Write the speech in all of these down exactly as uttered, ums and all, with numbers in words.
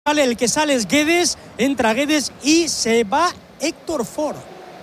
Vale, el que sale es Guedes, entra Guedes y se va Héctor Ford.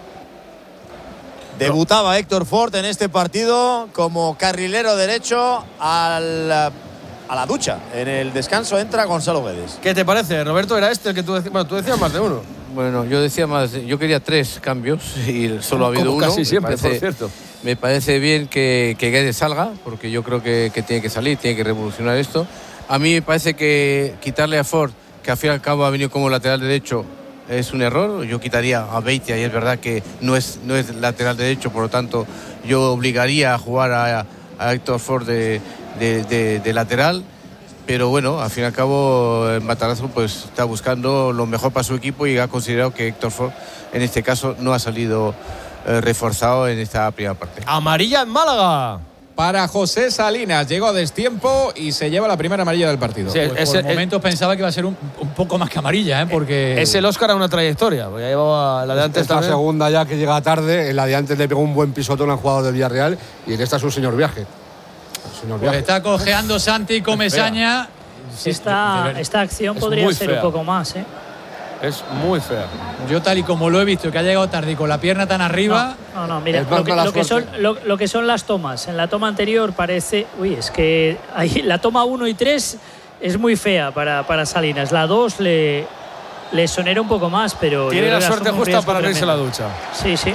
Debutaba Héctor Ford en este partido como carrilero derecho al, a la ducha. En el descanso entra Gonzalo Guedes. ¿Qué te parece, Roberto? ¿Era este el que tú decías? Bueno, tú decías más de uno. Bueno, yo decía más, yo quería tres cambios y solo ha habido Como uno. Casi siempre, me parece, por cierto. Me parece bien que, que Guedes salga, porque yo creo que, que tiene que salir, tiene que revolucionar esto. A mí me parece que quitarle a Ford, que al fin y al cabo ha venido como lateral derecho, es un error. Yo quitaría a Beitia y es verdad que no es, no es lateral derecho, por lo tanto yo obligaría a jugar a, a Héctor Ford de, de, de, de lateral. Pero bueno, al fin y al cabo el Matarazzo pues está buscando lo mejor para su equipo y ha considerado que Héctor Ford en este caso no ha salido eh, reforzado en esta primera parte. Amarilla en Málaga. Para José Salinas, llegó a destiempo y se lleva la primera amarilla del partido. Sí, Pues por momentos pensaba que iba a ser un, un poco más que amarilla, ¿eh? Porque es el Óscar a una trayectoria. Ya llevaba la de antes. Esta también. segunda ya que llega tarde, en la de antes le pegó un buen pisotón al jugador del Villarreal y en esta es un señor viaje. Señor pues viaje. está cojeando Santi Comesaña. Sí, esta, esta acción es podría muy ser fea. un poco más, ¿eh? Es muy fea. Yo tal y como lo he visto, que ha llegado tarde y con la pierna tan arriba. No, no, no, mira, Es más lo que, mala lo, que son, suerte. lo, lo que son las tomas. En la toma anterior parece. Uy, es que ahí, la toma uno y tres es muy fea para, para Salinas. La dos le, le sonera un poco más, pero. Tiene yo la creo que suerte asume un justa riesgo para abrirse la tremendo. ducha. Sí, sí.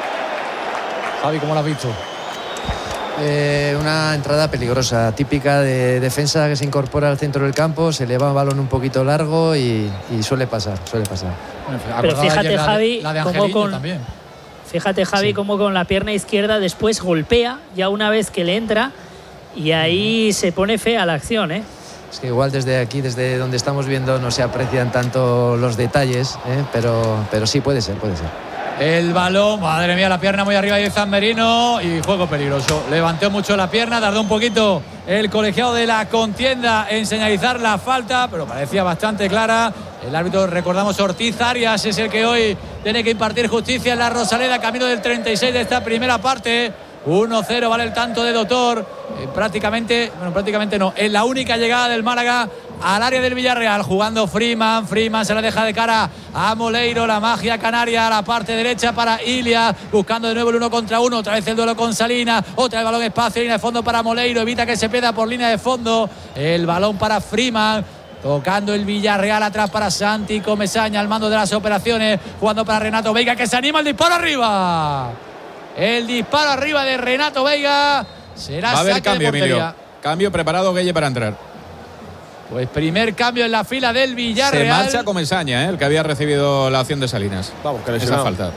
Javi, ¿cómo lo has visto? Eh, una entrada peligrosa, típica de defensa que se incorpora al centro del campo, se le va un balón un poquito largo y, y suele pasar, suele pasar. Bueno, Pero acordaba fíjate, ayer la de- Javi, la de cómo Angelino con- también. Fíjate, Javi, Sí. cómo con la pierna izquierda después golpea, ya una vez que le entra, y ahí se pone fea la acción, ¿eh? Es que igual desde aquí, desde donde estamos viendo, no se aprecian tanto los detalles, ¿eh? pero, pero sí puede ser, puede ser. El balón, madre mía, la pierna muy arriba de San Merino y juego peligroso. Levantó mucho la pierna, tardó un poquito el colegiado de la contienda en señalizar la falta, pero parecía bastante clara. El árbitro, recordamos, Ortiz Arias, es el que hoy tiene que impartir justicia en la Rosaleda, camino del treinta y seis de esta primera parte. uno cero vale el tanto de Doctor. Eh, prácticamente, bueno, prácticamente no, es la única llegada del Málaga al área del Villarreal, jugando Freeman. Freeman se la deja de cara a Moleiro, la magia canaria a la parte derecha para Ilia, buscando de nuevo el uno contra uno, otra vez el duelo con Salinas, otra vez balón espacio, línea de fondo para Moleiro, evita que se pierda por línea de fondo, el balón para Freeman. Tocando el Villarreal atrás para Santi Comesaña al mando de las operaciones, jugando para Renato Veiga, que se anima el disparo arriba. El disparo arriba de Renato Veiga. Será Va a haber saque de cambio, portería. Emilio. Cambio preparado Gueye para entrar. Pues primer cambio en la fila del Villarreal. Se marcha Comesaña, ¿eh? El que había recibido la opción de Salinas. Vamos, que Esa lesionado. falta.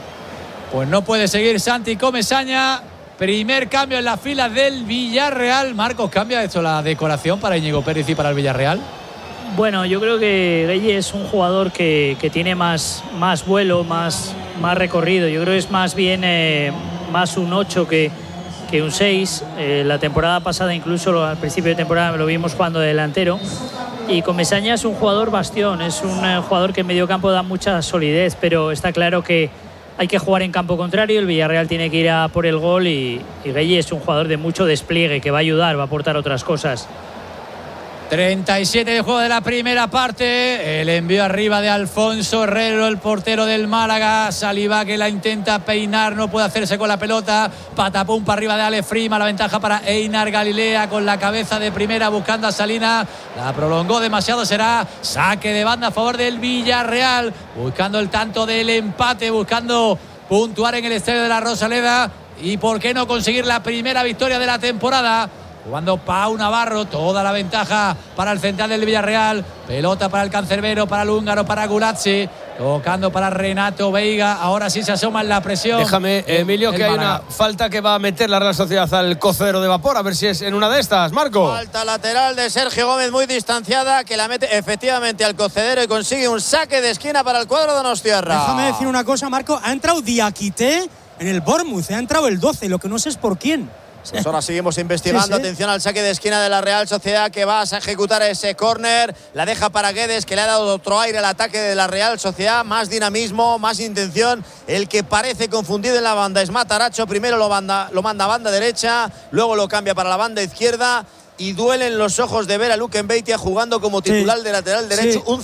Pues no puede seguir Santi Comesaña. Primer cambio en la fila del Villarreal. Marcos, ¿cambia esto la decoración para Íñigo Pérez y para el Villarreal? Bueno, yo creo que Gueye es un jugador que, que tiene más, más vuelo, más, más recorrido. Yo creo que es más bien eh, más un ocho que, que un seis. Eh, la temporada pasada, incluso lo- al principio de temporada, lo vimos jugando de delantero. Y Comesaña es un jugador bastión, es un eh, jugador que en medio campo da mucha solidez, pero está claro que hay que jugar en campo contrario. El Villarreal tiene que ir a por el gol y, y Gueye es un jugador de mucho despliegue que va a ayudar, va a aportar otras cosas. treinta y siete de juego de la primera parte. El envío arriba de Alfonso Herrero, el portero del Málaga. Saliba que la intenta peinar, no puede hacerse con la pelota. Patapum para arriba de Alex Frima. La ventaja para Einar Galilea con la cabeza de primera buscando a Salinas. La prolongó demasiado, será saque de banda a favor del Villarreal. Buscando el tanto del empate, buscando puntuar en el estadio de la Rosaleda. Y por qué no conseguir la primera victoria de la temporada. Jugando Pau Navarro, toda la ventaja para el central del Villarreal. Pelota para el cancerbero, para el húngaro, para Gulazzi. Tocando para Renato Veiga. Ahora sí se asoma en la presión. Déjame, Emilio, el que hay Málaga. una falta que va a meter la Real Sociedad al cocedero de vapor. A ver si es en una de estas, Marco. Falta lateral de Sergio Gómez muy distanciada, que la mete efectivamente al cocedero y consigue un saque de esquina para el cuadro de Donostiarra. Déjame decir una cosa, Marco. Ha entrado Diakité en el Bournemouth. Ha entrado el doce, lo que no sé es por quién. Pues ahora seguimos investigando. Sí, sí. Atención al saque de esquina de la Real Sociedad, que va a ejecutar ese córner. La deja para Guedes, que le ha dado otro aire al ataque de la Real Sociedad. Más dinamismo, más intención. El que parece confundido en la banda es Mataracho. Primero lo, banda, lo manda a banda derecha, luego lo cambia para la banda izquierda. y duelen los ojos de ver a Luke Mbeitia jugando como titular Sí. de lateral derecho. Sí. Un